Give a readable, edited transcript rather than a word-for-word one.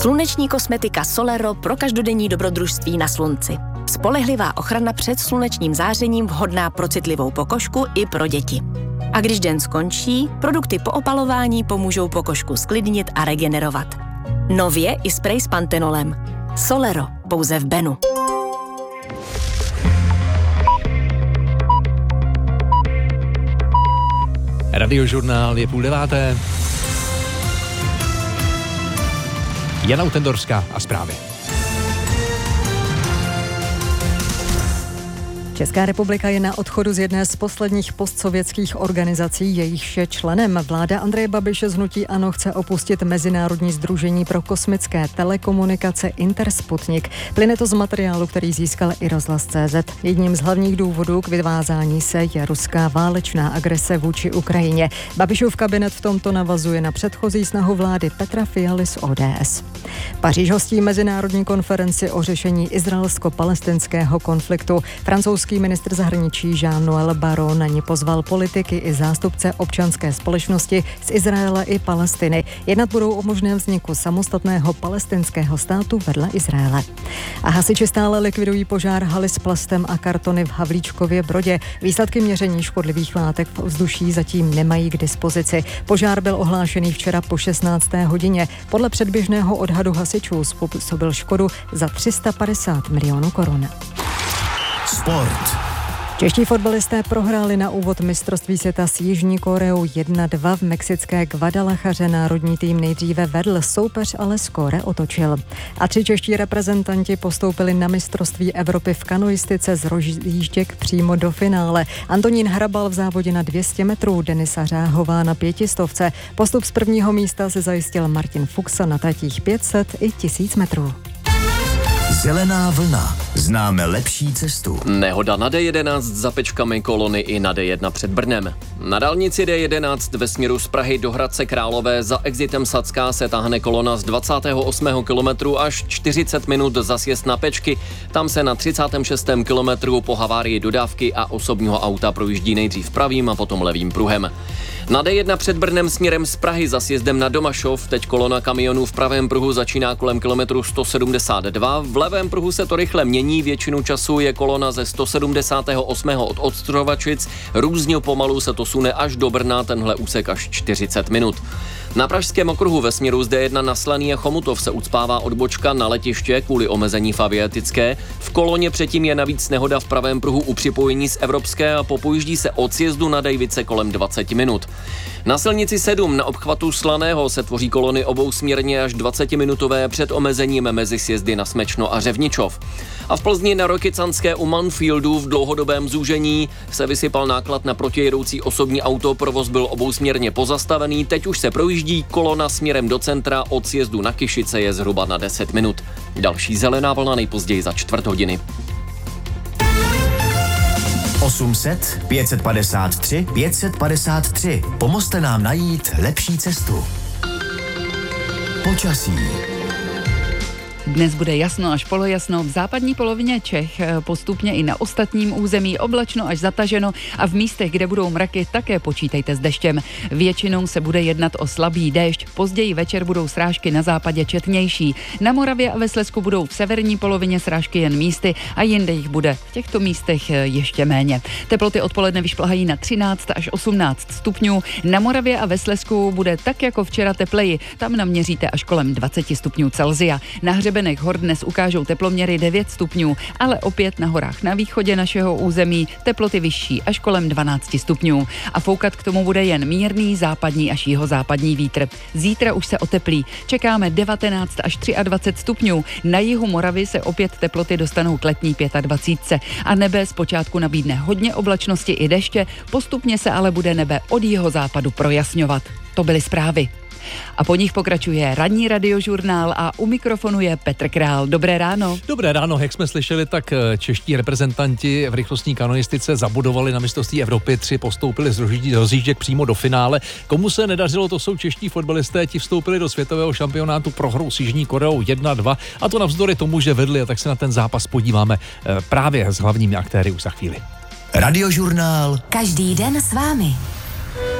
Sluneční kosmetika Solero pro každodenní dobrodružství na slunci. Spolehlivá ochrana před slunečním zářením vhodná pro citlivou pokožku i pro děti. A když den skončí, produkty po opalování pomůžou pokožku sklidnit a regenerovat. Nově i sprej s pantenolem. Solero, pouze v Benu. Radiožurnál je 8:30. Jana Utendorská a zprávy. Česká republika je na odchodu z jedné z posledních postsovětských organizací, jejichž je členem. Vláda Andreje Babiše z hnutí ANO chce opustit Mezinárodní sdružení pro kosmické telekomunikace Intersputnik. Plyne to z materiálu, který získal i rozhlas.cz. Jedním z hlavních důvodů k vyvázání se je ruská válečná agrese vůči Ukrajině. Babišův kabinet v tomto navazuje na předchozí snahu vlády Petra Fialy z ODS. Paříž hostí mezinárodní konferenci o řešení izraelsko-palestinského konfliktu. Francouzský ministr zahraničí Jean-Noël Barrot na ní pozval politiky i zástupce občanské společnosti z Izraele i Palestiny. Jednat budou o možném vzniku samostatného palestinského státu vedle Izraele. A hasiči stále likvidují požár haly s plastem a kartony v Havlíčkově Brodě. Výsledky měření škodlivých látek v ovzduší zatím nemají k dispozici. Požár byl ohlášený včera po 16. hodině. Podle předběžného odhadu hasičů způsobil škodu za 350 milionů korun. Sport. Čeští fotbalisté prohráli na úvod mistrovství světa s Jižní Koreou 1-2 v mexické Guadalajaře. Národní tým nejdříve vedl, soupeř ale skóre otočil. A 3 čeští reprezentanti postoupili na mistrovství Evropy v kanoistice z rozjížděk přímo do finále. Antonín Hrabal v závodě na 200 metrů, Denisa Řáhová na 500. Postup z prvního místa se zajistil Martin Fuchsa na tratích 500 i 1000 metrů. Zelená vlna. Známe lepší cestu. Nehoda na D11 za Pečkami kolony i na D1 před Brnem. Na dálnici D11 ve směru z Prahy do Hradce Králové za exitem Sacká se táhne kolona z 28. kilometru až 40 minut za sjezd na Pečky. Tam se na 36. kilometru po havárii dodávky a osobního auta projíždí nejdřív pravým a potom levým pruhem. Na D1 před Brnem směrem z Prahy za sjezdem na Domašov teď kolona kamionů v pravém pruhu začíná kolem kilometru 172. V levém pruhu se to rychle mění, většinu času je kolona ze 178. od Ostrovačic. Různě pomalu se to sune až do Brna, tenhle úsek až 40 minut. Na pražském okruhu ve směru z D1 na Slaný a Chomutov se ucpává odbočka na letiště kvůli omezení v Aviatické. V koloně předtím je navíc nehoda v pravém pruhu u připojení z Evropské a popojíždí se od sjezdu na Dejvice kolem 20 minut. Na silnici 7 na obchvatu Slaného se tvoří kolony obousměrně až 20-minutové před omezením mezi sjezdy na Smečno a Řevničov. A v Plzni na Rokycanské u Manfieldu v dlouhodobém zúžení se vysypal náklad na protijedoucí osobní auto, provoz byl obousměrně pozastavený, teď už se projíždí, kolona směrem do centra od sjezdu na Kyšice je zhruba na 10 minut. Další zelená vlna nejpozději za 4 hodiny. 800 553 553. Pomozte nám najít lepší cestu. Počasí. Dnes bude jasno až polojasno, v západní polovině Čech postupně i na ostatním území oblačno až zataženo a v místech, kde budou mraky, také počítejte s deštěm. Většinou se bude jednat o slabý déšť, později večer budou srážky na západě četnější. Na Moravě a ve Slezsku budou v severní polovině srážky jen místy a jinde jich bude v těchto místech ještě méně. Teploty odpoledne vyšplhají na 13 až 18 stupňů. Na Moravě a ve Slezsku bude tak jako včera tepleji, tam naměříte až kolem 20 stupňů Celsia. Na hřebenech hor dnes ukážou teploměry 9 stupňů, ale opět na horách na východě našeho území teploty vyšší až kolem 12 stupňů. A foukat k tomu bude jen mírný západní až jihozápadní vítr. Zítra už se oteplí. Čekáme 19 až 23 stupňů. Na jihu Moravy se opět teploty dostanou k letní 25. A nebe zpočátku nabídne hodně oblačnosti i deště, postupně se ale bude nebe od jihozápadu projasňovat. To byly zprávy. A po nich pokračuje ranní radiožurnál a u mikrofonu je Petr Král. Dobré ráno. Dobré ráno, jak jsme slyšeli, tak čeští reprezentanti v rychlostní kanoistice zabudovali na mistrovství Evropy, 3 postoupili z rozjížděk přímo do finále. Komu se nedařilo, to jsou čeští fotbalisté, ti vstoupili do světového šampionátu prohrou s Jižní Koreou 1-2 a to navzdory tomu, že vedli, a tak se na ten zápas podíváme právě s hlavními aktéry už za chvíli. Radiožurnál. Každý den s vámi.